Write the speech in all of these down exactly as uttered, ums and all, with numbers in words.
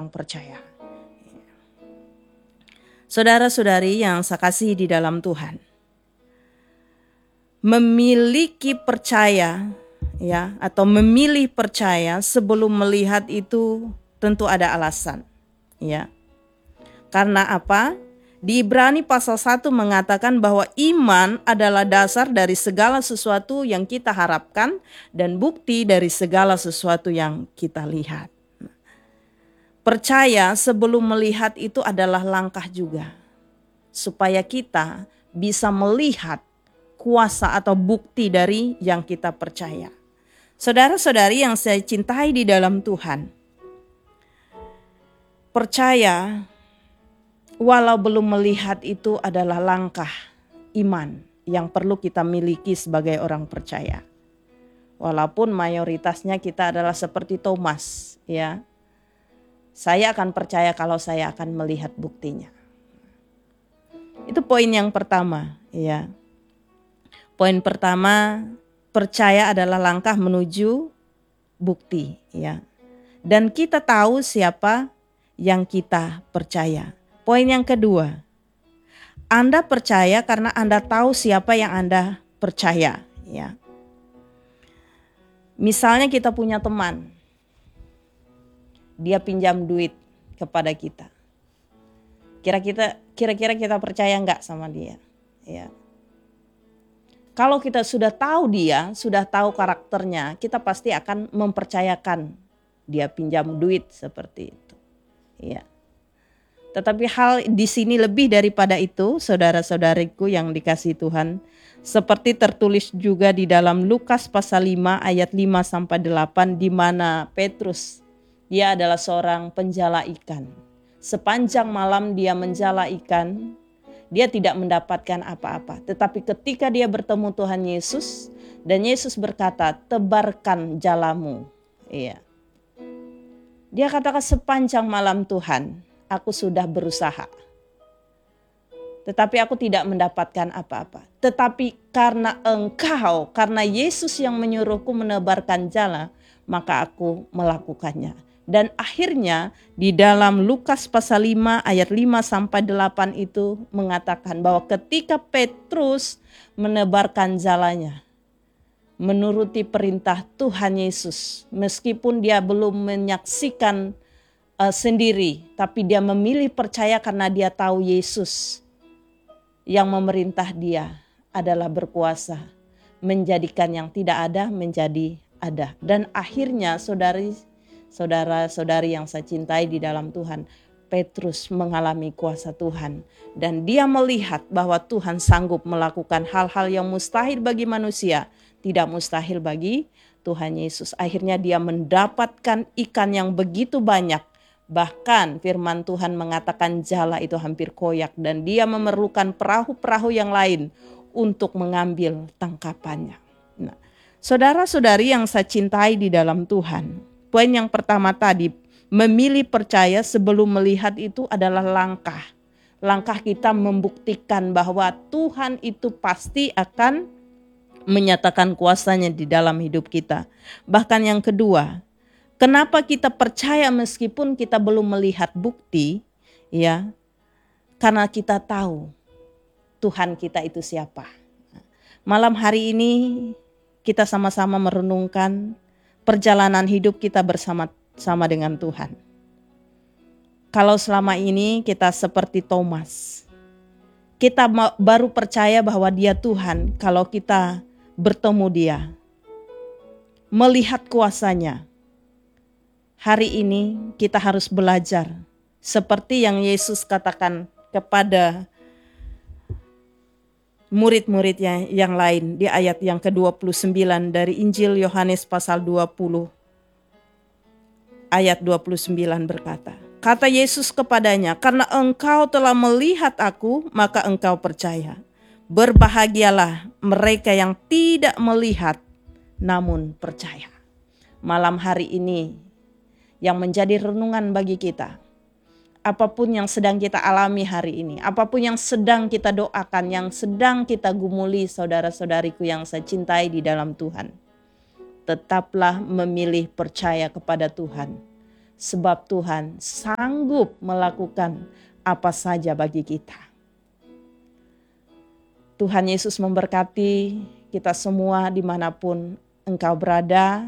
orang percaya. Saudara-saudari yang saya kasihi di dalam Tuhan, memiliki percaya ya atau memilih percaya sebelum melihat itu tentu ada alasan ya. Karena apa? Di Ibrani pasal satu mengatakan bahwa iman adalah dasar dari segala sesuatu yang kita harapkan dan bukti dari segala sesuatu yang kita lihat. Percaya sebelum melihat itu adalah langkah juga supaya kita bisa melihat kuasa atau bukti dari yang kita percaya. Saudara-saudari yang saya cintai di dalam Tuhan, percaya walau belum melihat itu adalah langkah iman yang perlu kita miliki sebagai orang percaya. Walaupun mayoritasnya kita adalah seperti Thomas, ya. Saya akan percaya kalau saya akan melihat buktinya. Itu poin yang pertama, ya. Poin pertama, percaya adalah langkah menuju bukti, ya. Dan kita tahu siapa yang kita percaya. Poin yang kedua, Anda percaya karena Anda tahu siapa yang Anda percaya, ya. Misalnya kita punya teman, dia pinjam duit kepada kita. Kira-kira kira-kira kita percaya enggak sama dia, ya. Kalau kita sudah tahu dia, sudah tahu karakternya, kita pasti akan mempercayakan dia pinjam duit seperti itu, ya. Tetapi hal di sini lebih daripada itu, saudara-saudariku yang dikasihi Tuhan, seperti tertulis juga di dalam Lukas pasal lima ayat lima sampai delapan, di mana Petrus, dia adalah seorang penjala ikan. Sepanjang malam dia menjala ikan, dia tidak mendapatkan apa-apa. Tetapi ketika dia bertemu Tuhan Yesus, dan Yesus berkata, tebarkan jalamu. Iya. Dia katakan sepanjang malam Tuhan, aku sudah berusaha, tetapi aku tidak mendapatkan apa-apa. Tetapi karena engkau, karena Yesus yang menyuruhku menebarkan jala, maka aku melakukannya. Dan akhirnya di dalam Lukas pasal lima ayat lima sampai delapan itu mengatakan bahwa ketika Petrus menebarkan jalanya, menuruti perintah Tuhan Yesus, meskipun dia belum menyaksikan Uh, sendiri, tapi dia memilih percaya karena dia tahu Yesus yang memerintah dia adalah berkuasa menjadikan yang tidak ada menjadi ada. Dan akhirnya saudari, saudara-saudari yang saya cintai di dalam Tuhan, Petrus mengalami kuasa Tuhan dan dia melihat bahwa Tuhan sanggup melakukan hal-hal yang mustahil bagi manusia, tidak mustahil bagi Tuhan Yesus. Akhirnya dia mendapatkan ikan yang begitu banyak. Bahkan firman Tuhan mengatakan jala itu hampir koyak dan dia memerlukan perahu-perahu yang lain untuk mengambil tangkapannya. Nah, saudara-saudari yang saya cintai di dalam Tuhan, poin yang pertama tadi, memilih percaya sebelum melihat itu adalah langkah. Langkah kita membuktikan bahwa Tuhan itu pasti akan menyatakan kuasanya di dalam hidup kita. Bahkan yang kedua, kenapa kita percaya meskipun kita belum melihat bukti, ya? Karena kita tahu Tuhan kita itu siapa. Malam hari ini kita sama-sama merenungkan perjalanan hidup kita bersama-sama dengan Tuhan. Kalau selama ini kita seperti Thomas, kita baru percaya bahwa dia Tuhan kalau kita bertemu dia, melihat kuasanya. Hari ini kita harus belajar seperti yang Yesus katakan kepada murid-muridnya yang lain di ayat yang ke dua puluh sembilan dari Injil Yohanes pasal dua puluh ayat dua puluh sembilan berkata, kata Yesus kepadanya, karena engkau telah melihat aku, maka engkau percaya. Berbahagialah mereka yang tidak melihat namun percaya. Malam hari ini yang menjadi renungan bagi kita. Apapun yang sedang kita alami hari ini, apapun yang sedang kita doakan, yang sedang kita gumuli saudara-saudariku yang saya cintai di dalam Tuhan. Tetaplah memilih percaya kepada Tuhan. sebab Tuhan sanggup melakukan apa saja bagi kita. Tuhan Yesus memberkati kita semua dimanapun engkau berada.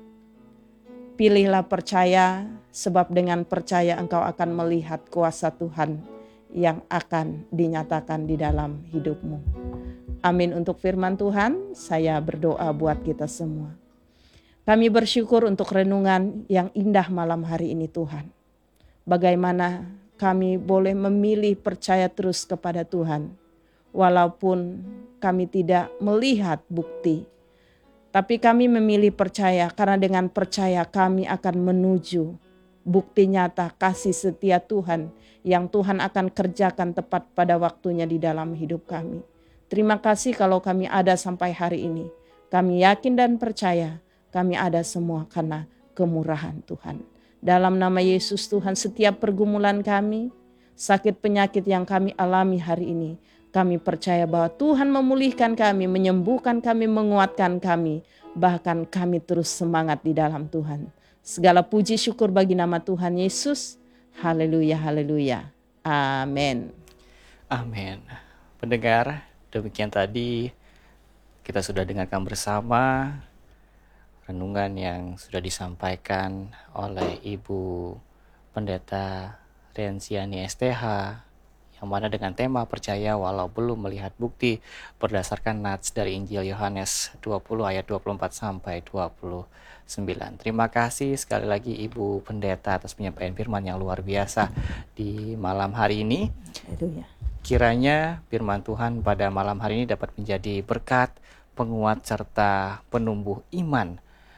Pilihlah percaya, sebab dengan percaya engkau akan melihat kuasa Tuhan yang akan dinyatakan di dalam hidupmu. Amin untuk firman Tuhan. Saya berdoa buat kita semua. Kami bersyukur untuk renungan yang indah malam hari ini Tuhan. Bagaimana kami boleh memilih percaya terus kepada Tuhan. Walaupun kami tidak melihat bukti. Tapi kami memilih percaya karena dengan percaya kami akan menuju bukti nyata kasih setia Tuhan yang Tuhan akan kerjakan tepat pada waktunya di dalam hidup kami. Terima kasih kalau kami ada sampai hari ini. Kami yakin dan percaya kami ada semua karena kemurahan Tuhan. Dalam nama Yesus Tuhan, setiap pergumulan kami, sakit penyakit yang kami alami hari ini, kami percaya bahwa Tuhan memulihkan kami, menyembuhkan kami, menguatkan kami. Bahkan kami terus semangat di dalam Tuhan. Segala puji syukur bagi nama Tuhan Yesus. Haleluya, haleluya. Amin. Amin. Pendengar, demikian tadi kita sudah dengarkan bersama renungan yang sudah disampaikan oleh Ibu Pendeta Rensiani S T H, yang mana dengan tema percaya walau belum melihat bukti berdasarkan nats dari Injil Yohanes dua puluh ayat dua puluh empat sampai dua puluh sembilan. Terima kasih sekali lagi Ibu Pendeta atas penyampaian firman yang luar biasa di malam hari ini. Haleluya. Kiranya firman Tuhan pada malam hari ini dapat menjadi berkat, penguat serta penumbuh iman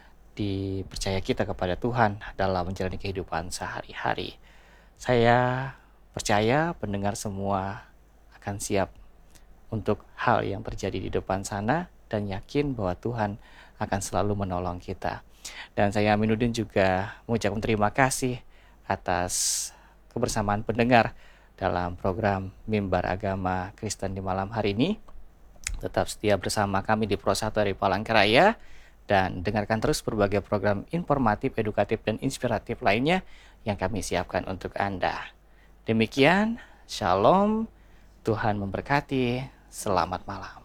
di percaya kita kepada Tuhan dalam menjalani kehidupan sehari-hari. Saya percaya pendengar semua akan siap untuk hal yang terjadi di depan sana dan yakin bahwa Tuhan akan selalu menolong kita. Dan saya Aminuddin juga mengucapkan terima kasih atas kebersamaan pendengar dalam program Mimbar Agama Kristen di malam hari ini. Tetap setia bersama kami di Pro satu dari Palangkaraya dan dengarkan terus berbagai program informatif, edukatif, dan inspiratif lainnya yang kami siapkan untuk Anda. Demikian, Shalom, Tuhan memberkati, selamat malam.